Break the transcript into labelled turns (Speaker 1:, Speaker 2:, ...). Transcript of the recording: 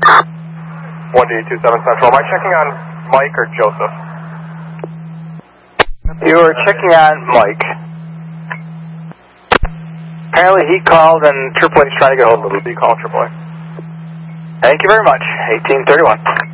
Speaker 1: 1D27 Central. Am I checking on Mike or Joseph?
Speaker 2: You are checking on Mike. Apparently he called and AAA is trying to get hold of him.
Speaker 1: You call AAA.
Speaker 2: Thank you very much. 1831.